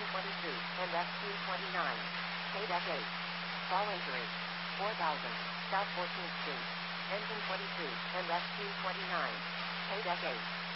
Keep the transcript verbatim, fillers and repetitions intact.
Engine twenty-two, and S Q twenty-nine. K eight. Fall injury. four thousand, South fourteenth Street. Engine twenty-two, and S Q twenty-nine. K eight.